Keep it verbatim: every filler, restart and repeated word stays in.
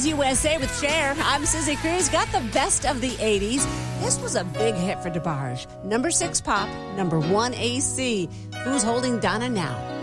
eighties U S A with Cher. I'm Susie Cruz. Got the best of the eighties. This was a big hit for DeBarge. Number six pop, number one A C. Who's holding Donna now?